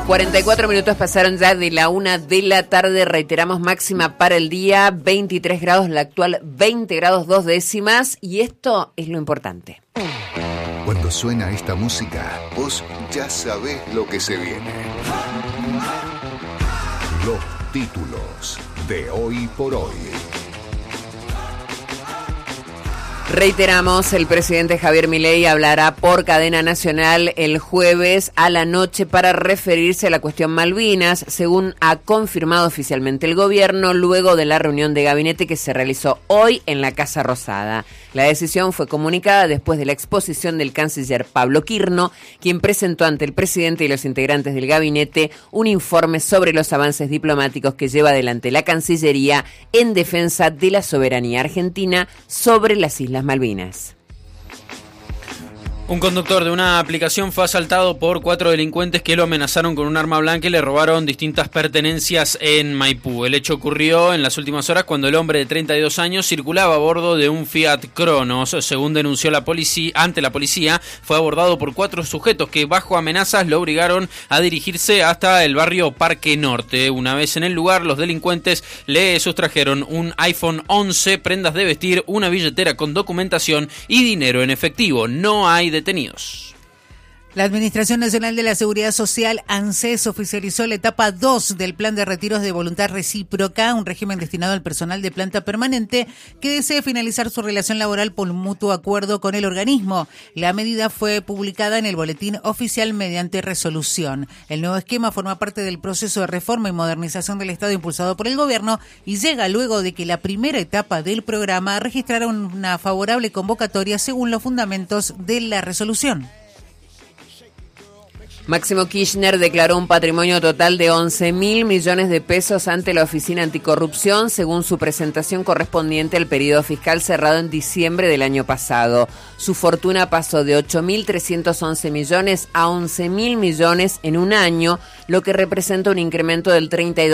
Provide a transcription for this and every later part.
44 minutos pasaron ya de la 1 de la tarde. Reiteramos, máxima para el día, 23 grados, la actual 20 grados 2 décimas. Y esto es lo importante. Cuando suena esta música, vos ya sabés lo que se viene. Los títulos de Hoy por Hoy. Reiteramos, el presidente Javier Milei hablará por cadena nacional el jueves a la noche para referirse a la cuestión Malvinas, según ha confirmado oficialmente el gobierno luego de la reunión de gabinete que se realizó hoy en la Casa Rosada. La decisión fue comunicada después de la exposición del canciller Pablo Quirno, quien presentó ante el presidente y los integrantes del gabinete un informe sobre los avances diplomáticos que lleva adelante la Cancillería en defensa de la soberanía argentina sobre las Islas Malvinas. Un conductor de una aplicación fue asaltado por 4 delincuentes que lo amenazaron con un arma blanca y le robaron distintas pertenencias en Maipú. El hecho ocurrió en las últimas horas cuando el hombre de 32 años circulaba a bordo de un Fiat Cronos. Según denunció la policía, ante la policía, fue abordado por 4 sujetos que bajo amenazas lo obligaron a dirigirse hasta el barrio Parque Norte. Una vez en el lugar, los delincuentes le sustrajeron un iPhone 11, prendas de vestir, una billetera con documentación y dinero en efectivo. No hay detenidos. La Administración Nacional de la Seguridad Social, ANSES, oficializó la etapa 2 del Plan de Retiros de Voluntad Recíproca, un régimen destinado al personal de planta permanente que desee finalizar su relación laboral por mutuo acuerdo con el organismo. La medida fue publicada en el Boletín Oficial mediante resolución. El nuevo esquema forma parte del proceso de reforma y modernización del Estado impulsado por el gobierno y llega luego de que la primera etapa del programa registrara una favorable convocatoria según los fundamentos de la resolución. Máximo Kirchner declaró un patrimonio total de 11.000 millones de pesos ante la Oficina Anticorrupción, según su presentación correspondiente al periodo fiscal cerrado en diciembre del año pasado. Su fortuna pasó de 8.311 millones a 11.000 millones en un año, lo que representa un incremento del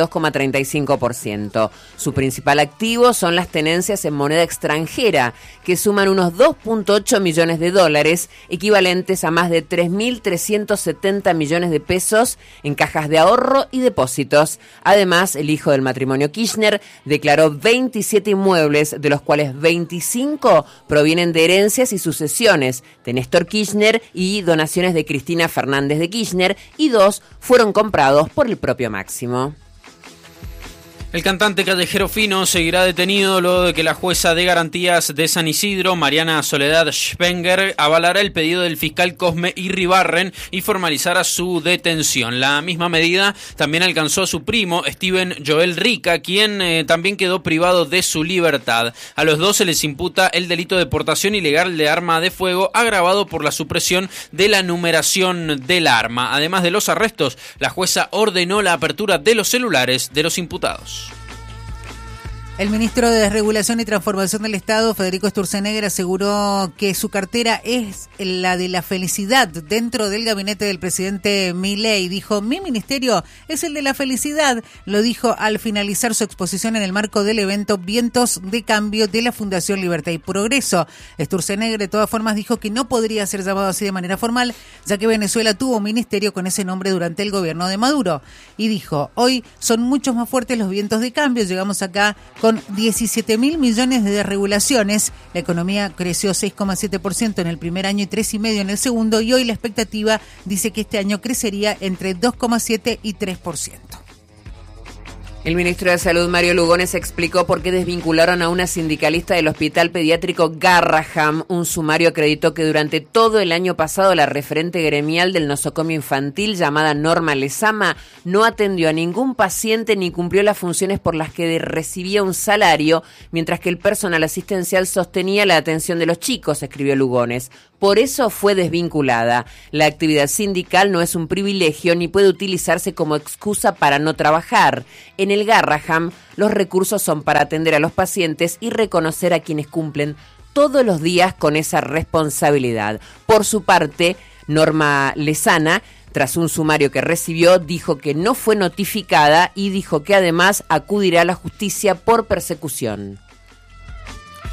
32,35%. Su principal activo son las tenencias en moneda extranjera, que suman unos 2.8 millones de dólares, equivalentes a más de 3.370 millones de pesos en cajas de ahorro y depósitos. Además, el hijo del matrimonio Kirchner declaró 27 inmuebles, de los cuales 25 provienen de herencias y sucesiones de Néstor Kirchner y donaciones de Cristina Fernández de Kirchner, y 2 fueron comprados por el propio Máximo. El cantante callejero Fino seguirá detenido luego de que la jueza de garantías de San Isidro, Mariana Soledad Spenger, avalara el pedido del fiscal Cosme Irribarren y formalizara su detención. La misma medida también alcanzó a su primo, Steven Joel Rica, quien también quedó privado de su libertad. A los dos se les imputa el delito de portación ilegal de arma de fuego, agravado por la supresión de la numeración del arma. Además de los arrestos, la jueza ordenó la apertura de los celulares de los imputados. El ministro de Desregulación y Transformación del Estado, Federico Sturzenegger, aseguró que su cartera es la de la felicidad dentro del gabinete del presidente Milei. Dijo, mi ministerio es el de la felicidad, lo dijo al finalizar su exposición en el marco del evento Vientos de Cambio de la Fundación Libertad y Progreso. Sturzenegger, de todas formas, dijo que no podría ser llamado así de manera formal, ya que Venezuela tuvo un ministerio con ese nombre durante el gobierno de Maduro. Y dijo, hoy son mucho más fuertes los vientos de cambio, llegamos acá con 17.000 millones de desregulaciones. La economía creció 6,7% en el primer año y 3,5% en el segundo, y hoy la expectativa dice que este año crecería entre 2,7% y 3%. El ministro de Salud, Mario Lugones, explicó por qué desvincularon a una sindicalista del Hospital Pediátrico Garraham. Un sumario acreditó que durante todo el año pasado la referente gremial del nosocomio infantil, llamada Norma Lezama, no atendió a ningún paciente ni cumplió las funciones por las que recibía un salario, mientras que el personal asistencial sostenía la atención de los chicos, escribió Lugones. Por eso fue desvinculada. La actividad sindical no es un privilegio ni puede utilizarse como excusa para no trabajar. En el Garraham, los recursos son para atender a los pacientes y reconocer a quienes cumplen todos los días con esa responsabilidad. Por su parte, Norma Lezama, tras un sumario que recibió, dijo que no fue notificada y dijo que además acudirá a la justicia por persecución.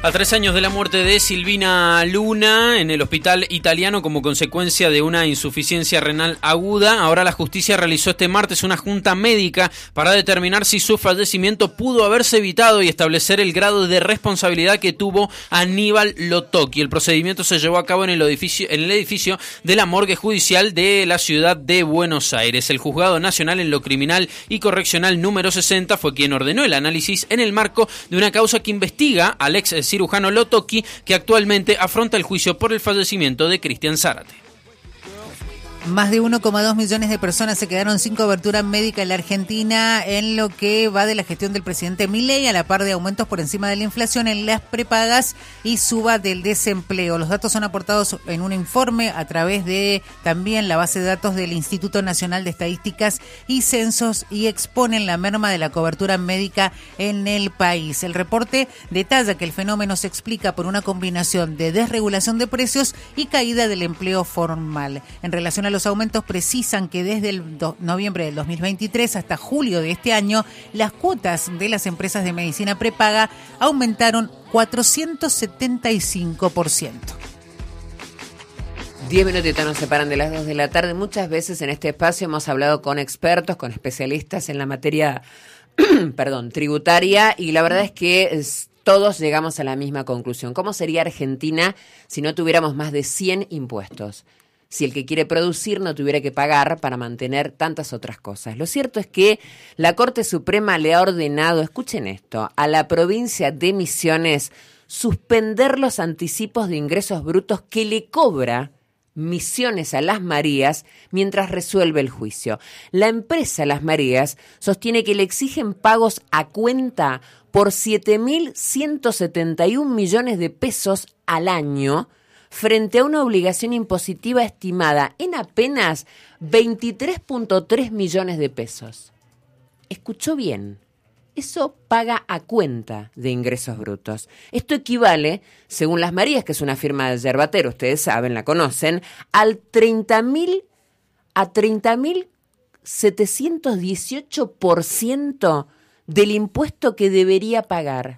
A 3 años de la muerte de Silvina Luna en el hospital italiano como consecuencia de una insuficiencia renal aguda, ahora la justicia realizó este martes una junta médica para determinar si su fallecimiento pudo haberse evitado y establecer el grado de responsabilidad que tuvo Aníbal Lotocchi. El procedimiento se llevó a cabo en el edificio de la morgue judicial de la ciudad de Buenos Aires. El Juzgado Nacional en lo Criminal y Correccional número 60 fue quien ordenó el análisis en el marco de una causa que investiga al ex cirujano Lotocchi, que actualmente afronta el juicio por el fallecimiento de Cristian Zárate. Más de 1,2 millones de personas se quedaron sin cobertura médica en la Argentina en lo que va de la gestión del presidente Milei, a la par de aumentos por encima de la inflación en las prepagas y suba del desempleo. Los datos son aportados en un informe a través de también la base de datos del Instituto Nacional de Estadísticas y Censos y exponen la merma de la cobertura médica en el país. El reporte detalla que el fenómeno se explica por una combinación de desregulación de precios y caída del empleo formal. En relación a los aumentos, precisan que desde el noviembre del 2023 hasta julio de este año, las cuotas de las empresas de medicina prepaga aumentaron 475%. 10 minutitos nos separan de las 2 de la tarde. Muchas veces en este espacio hemos hablado con expertos, con especialistas en la materia tributaria, y la verdad es que todos llegamos a la misma conclusión. ¿Cómo sería Argentina si no tuviéramos más de 100 impuestos? Si el que quiere producir no tuviera que pagar para mantener tantas otras cosas. Lo cierto es que la Corte Suprema le ha ordenado, escuchen esto, a la provincia de Misiones suspender los anticipos de ingresos brutos que le cobra Misiones a Las Marías mientras resuelve el juicio. La empresa Las Marías sostiene que le exigen pagos a cuenta por 7.171 millones de pesos al año, frente a una obligación impositiva estimada en apenas 23.3 millones de pesos. Escuchó bien, eso paga a cuenta de ingresos brutos. Esto equivale, según Las Marías, que es una firma de yerbatero, ustedes saben, la conocen, a 30.718% del impuesto que debería pagar.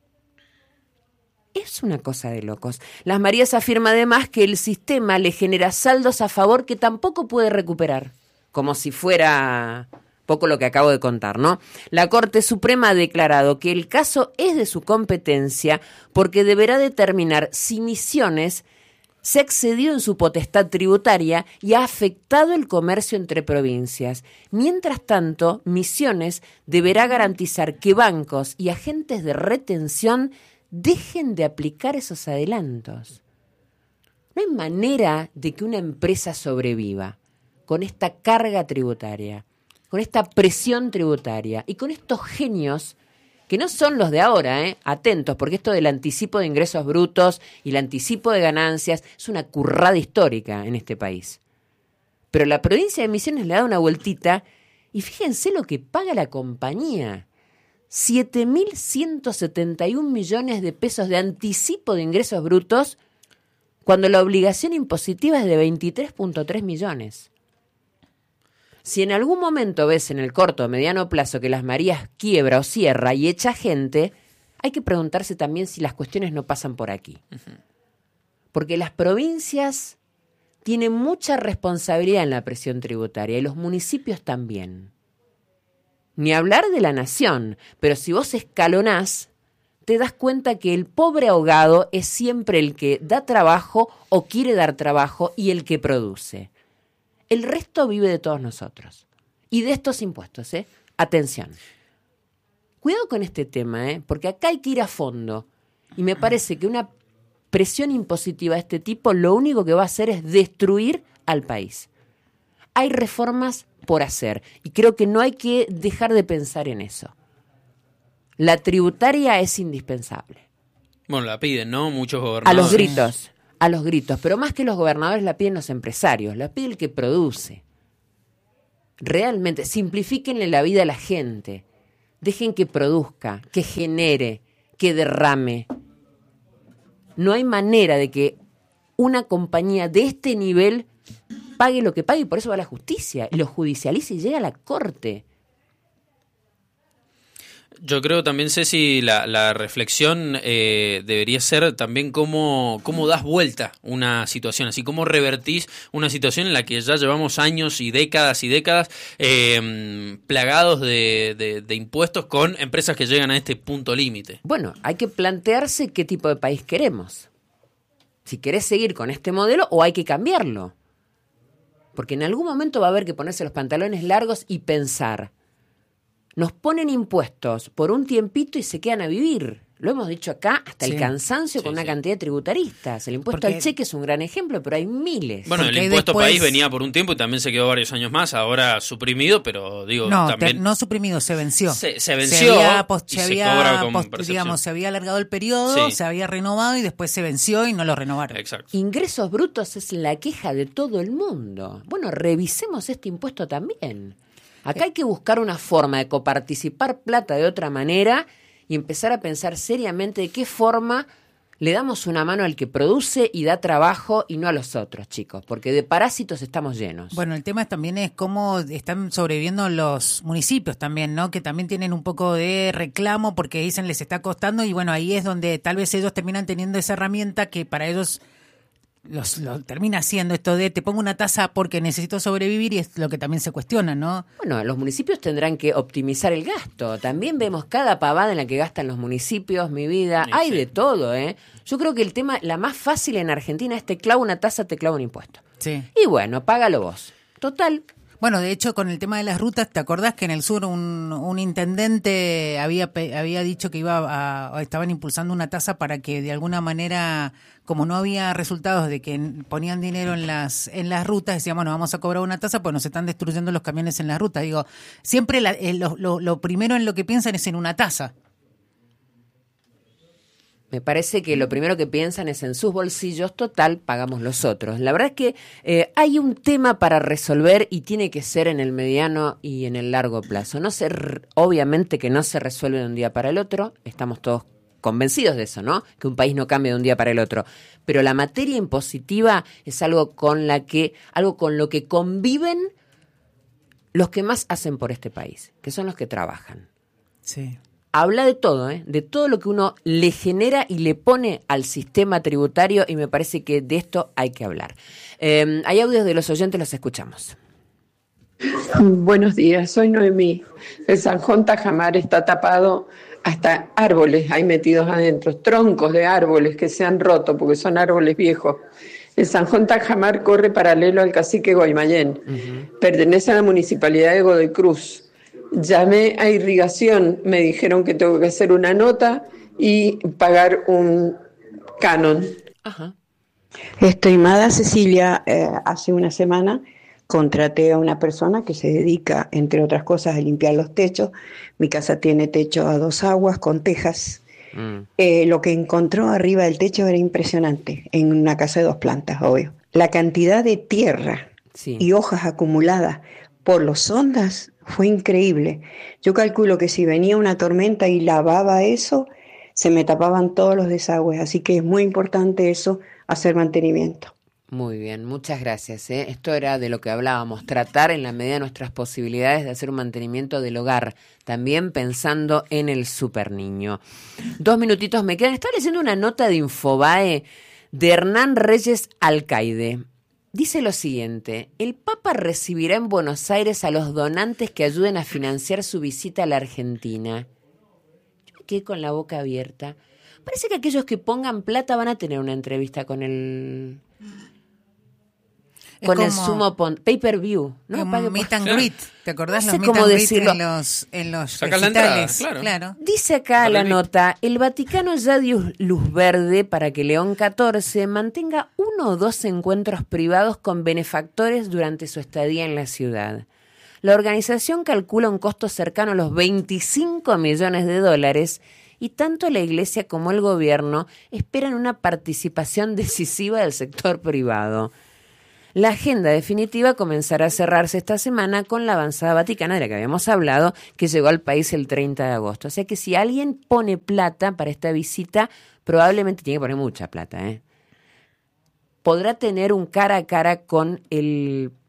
Es una cosa de locos. Las Marías afirma además que el sistema le genera saldos a favor que tampoco puede recuperar, como si fuera poco lo que acabo de contar, ¿no? La Corte Suprema ha declarado que el caso es de su competencia porque deberá determinar si Misiones se ha excedido en su potestad tributaria y ha afectado el comercio entre provincias. Mientras tanto, Misiones deberá garantizar que bancos y agentes de retención dejen de aplicar esos adelantos. No hay manera de que una empresa sobreviva con esta carga tributaria, con esta presión tributaria y con estos genios que no son los de ahora, atentos, porque esto del anticipo de ingresos brutos y el anticipo de ganancias es una currada histórica en este país. Pero la provincia de Misiones le da una vueltita y fíjense lo que paga la compañía. 7.171 millones de pesos de anticipo de ingresos brutos cuando la obligación impositiva es de 23.3 millones. Si en algún momento ves en el corto o mediano plazo que Las Marías quiebra o cierra y echa gente, hay que preguntarse también si las cuestiones no pasan por aquí. Porque las provincias tienen mucha responsabilidad en la presión tributaria y los municipios también. Ni hablar de la nación, pero si vos escalonás, te das cuenta que el pobre ahogado es siempre el que da trabajo o quiere dar trabajo y el que produce. El resto vive de todos nosotros. Y de estos impuestos, Atención. Cuidado con este tema, porque acá hay que ir a fondo. Y me parece que una presión impositiva de este tipo lo único que va a hacer es destruir al país. Hay reformas por hacer y creo que no hay que dejar de pensar en eso. La tributaria es indispensable. Bueno, la piden, ¿no? Muchos gobernadores. A los gritos, pero más que los gobernadores la piden los empresarios, la pide el que produce. Realmente, simplifíquenle la vida a la gente. Dejen que produzca, que genere, que derrame. No hay manera de que una compañía de este nivel pague lo que pague y por eso va a la justicia y lo judicializa y llega a la corte. Yo creo también, Ceci, la reflexión debería ser también cómo das vuelta una situación, así como revertís una situación en la que ya llevamos años y décadas plagados de impuestos con empresas que llegan a este punto límite. Bueno, hay que plantearse qué tipo de país queremos. Si querés seguir con este modelo o hay que cambiarlo. Porque en algún momento va a haber que ponerse los pantalones largos y pensar. Nos ponen impuestos por un tiempito y se quedan a vivir. Lo hemos dicho acá hasta el cansancio con una cantidad de tributaristas. El impuesto al cheque es un gran ejemplo, pero hay miles. Bueno, el impuesto país venía por un tiempo y también se quedó varios años más, ahora suprimido, pero digo, también... No suprimido, se venció. Se venció se había alargado el periodo, se había renovado y después se venció y no lo renovaron. Exacto. Ingresos brutos es la queja de todo el mundo. Bueno, revisemos este impuesto también. Acá hay que buscar una forma de coparticipar plata de otra manera y empezar a pensar seriamente de qué forma le damos una mano al que produce y da trabajo y no a los otros, chicos, porque de parásitos estamos llenos. Bueno, el tema también es cómo están sobreviviendo los municipios también, ¿no? Que también tienen un poco de reclamo porque dicen les está costando y bueno, ahí es donde tal vez ellos terminan teniendo esa herramienta que para ellos... Lo termina haciendo esto de te pongo una tasa porque necesito sobrevivir y es lo que también se cuestiona, ¿no? Bueno, los municipios tendrán que optimizar el gasto. También vemos cada pavada en la que gastan los municipios, mi vida. Sí, hay de todo, ¿eh? Yo creo que el tema, la más fácil en Argentina es te clavo una tasa, te clavo un impuesto. Sí. Y bueno, págalo vos. Total. Bueno, de hecho, con el tema de las rutas, ¿te acordás que en el sur un intendente había dicho que estaban impulsando una tasa para que de alguna manera, como no había resultados de que ponían dinero en las rutas, decían, bueno, vamos a cobrar una tasa, pues nos están destruyendo los camiones en las rutas. Digo, siempre lo primero en lo que piensan es en una tasa. Me parece que lo primero que piensan es en sus bolsillos, total, pagamos los otros. La verdad es que hay un tema para resolver y tiene que ser en el mediano y en el largo plazo. Obviamente que no se resuelve de un día para el otro, estamos todos convencidos de eso, ¿no? Que un país no cambia de un día para el otro. Pero la materia impositiva es algo con lo que conviven los que más hacen por este país, que son los que trabajan. Sí. Habla de todo, de todo lo que uno le genera y le pone al sistema tributario y me parece que de esto hay que hablar. Hay audios de los oyentes, los escuchamos. Buenos días, soy Noemí. El Zanjón Tajamar está tapado, hasta árboles hay metidos adentro, troncos de árboles que se han roto porque son árboles viejos. El Zanjón Tajamar corre paralelo al cacique Guaymallén. Pertenece a la municipalidad de Godoy Cruz. Llamé a Irrigación, me dijeron que tengo que hacer una nota y pagar un canon. Ajá. Estimada Cecilia, hace una semana contraté a una persona que se dedica, entre otras cosas, a limpiar los techos. Mi casa tiene techo a 2 aguas con tejas. Lo que encontró arriba del techo era impresionante, en una casa de 2 plantas, obvio. La cantidad de tierra y hojas acumuladas por los sondas fue increíble. Yo calculo que si venía una tormenta y lavaba eso, se me tapaban todos los desagües. Así que es muy importante eso, hacer mantenimiento. Muy bien, muchas gracias. Esto era de lo que hablábamos, tratar en la medida de nuestras posibilidades de hacer un mantenimiento del hogar, también pensando en el superniño. 2 minutitos me quedan. Estaba leyendo una nota de Infobae de Hernán Reyes Alcaide. Dice lo siguiente: el Papa recibirá en Buenos Aires a los donantes que ayuden a financiar su visita a la Argentina. Yo me quedé con la boca abierta. Parece que aquellos que pongan plata van a tener una entrevista con el sumo pay-per-view, ¿no? Meet and greet, ¿te acordás? No los sé cómo meet and decirlo. greet en los Sacar la entrada, recitales. Claro. Dice acá la nota: el Vaticano ya dio luz verde para que León XIV mantenga 1 o 2 encuentros privados con benefactores durante su estadía en la ciudad. La organización calcula un costo cercano a los $25 millones y tanto la Iglesia como el gobierno esperan una participación decisiva del sector privado. La agenda definitiva comenzará a cerrarse esta semana con la avanzada vaticana de la que habíamos hablado, que llegó al país el 30 de agosto. O sea que si alguien pone plata para esta visita, probablemente tiene que poner mucha plata, podrá tener un cara a cara con el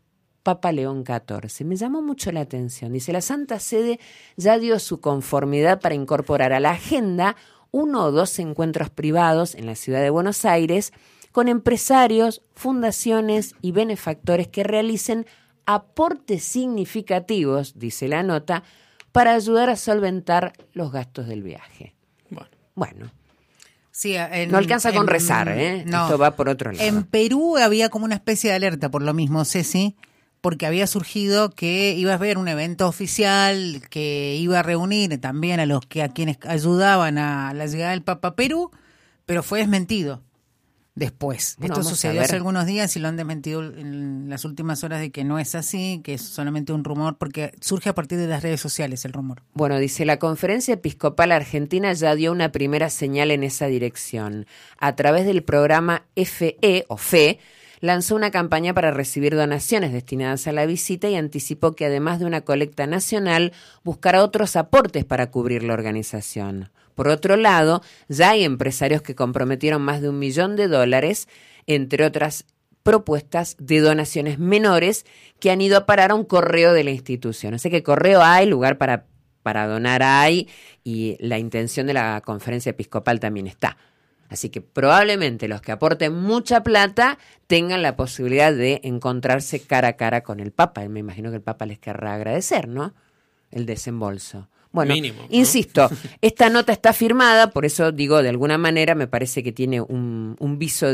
Papa León XIV. Me llamó mucho la atención. Dice, la Santa Sede ya dio su conformidad para incorporar a la agenda 1 o 2 encuentros privados en la ciudad de Buenos Aires con empresarios, fundaciones y benefactores que realicen aportes significativos, dice la nota, para ayudar a solventar los gastos del viaje. Bueno. Sí, no alcanza con rezar, ¿eh? No. Esto va por otro lado. En Perú había como una especie de alerta por lo mismo, Ceci, porque había surgido que iba a haber un evento oficial que iba a reunir también a quienes ayudaban a la llegada del Papa a Perú, pero fue desmentido después. Bueno, esto sucedió hace algunos días y lo han desmentido en las últimas horas de que no es así, que es solamente un rumor, porque surge a partir de las redes sociales el rumor. Bueno, dice, la Conferencia Episcopal Argentina ya dio una primera señal en esa dirección. A través del programa FE o FE, lanzó una campaña para recibir donaciones destinadas a la visita y anticipó que además de una colecta nacional, buscará otros aportes para cubrir la organización. Por otro lado, ya hay empresarios que comprometieron más de $1 millón, entre otras propuestas de donaciones menores que han ido a parar a un correo de la institución. O sea que correo hay, lugar para donar hay, y la intención de la Conferencia Episcopal también está. Así que probablemente los que aporten mucha plata tengan la posibilidad de encontrarse cara a cara con el Papa. Me imagino que el Papa les querrá agradecer, ¿no? El desembolso. Bueno, mínimo, ¿no? Insisto, esta nota está firmada, por eso digo, de alguna manera me parece que tiene un viso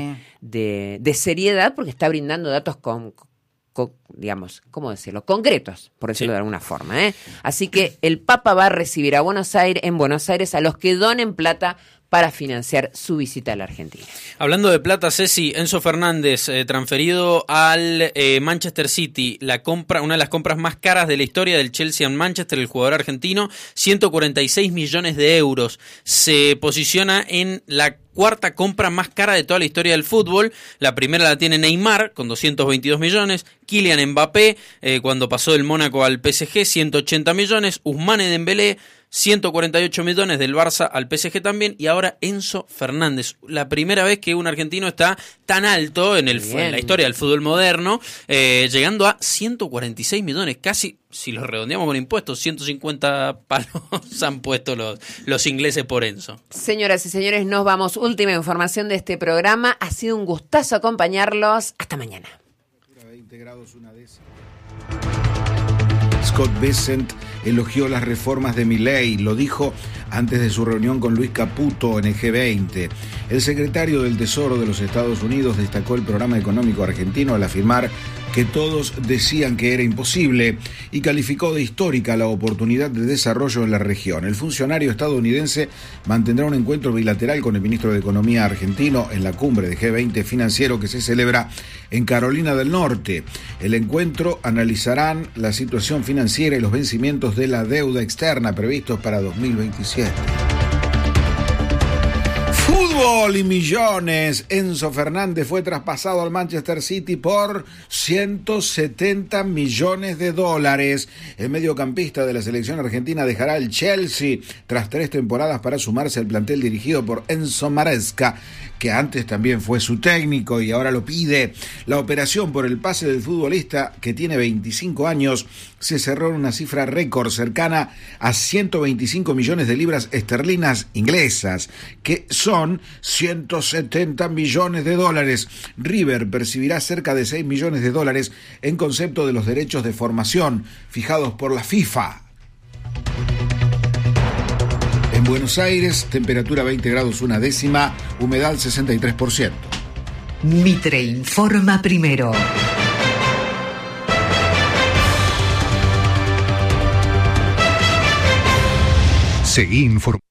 de seriedad, porque está brindando datos digamos, ¿cómo decirlo? Concretos, por decirlo de alguna forma, ¿eh? Así que el Papa va a recibir en Buenos Aires a los que donen plata para financiar su visita a la Argentina. Hablando de plata, Ceci, Enzo Fernández, transferido al Manchester City, una de las compras más caras de la historia del Chelsea en Manchester, el jugador argentino, 146 millones de euros. Se posiciona en la cuarta compra más cara de toda la historia del fútbol. La primera la tiene Neymar, con 222 millones. Kylian Mbappé, cuando pasó del Mónaco al PSG, 180 millones. Ousmane Dembélé, 148 millones del Barça al PSG también, y ahora Enzo Fernández. La primera vez que un argentino está tan alto en la historia del fútbol moderno, llegando a 146 millones, casi, si los redondeamos con impuestos, 150 palos han puesto los ingleses por Enzo. Señoras y señores, nos vamos. Última información de este programa. Ha sido un gustazo acompañarlos. Hasta mañana. 20 grados, una décima. Scott Bessent elogió las reformas de Milei, lo dijo antes de su reunión con Luis Caputo en el G20. El secretario del Tesoro de los Estados Unidos destacó el programa económico argentino al afirmar que todos decían que era imposible y calificó de histórica la oportunidad de desarrollo en la región. El funcionario estadounidense mantendrá un encuentro bilateral con el ministro de Economía argentino en la cumbre de G20 financiero que se celebra en Carolina del Norte. El encuentro analizarán la situación financiera y los vencimientos de la deuda externa previstos para 2027. Fútbol y millones. Enzo Fernández fue traspasado al Manchester City por $170 millones. El mediocampista de la selección argentina dejará el Chelsea tras 3 temporadas para sumarse al plantel dirigido por Enzo Maresca, que antes también fue su técnico y ahora lo pide. La operación por el pase del futbolista, que tiene 25 años, se cerró en una cifra récord cercana a 125 millones de libras esterlinas inglesas, que son $170 millones. River percibirá cerca de $6 millones en concepto de los derechos de formación fijados por la FIFA. En Buenos Aires, temperatura 20 grados una décima, humedad 63%. Mitre informa primero. Seguí informando.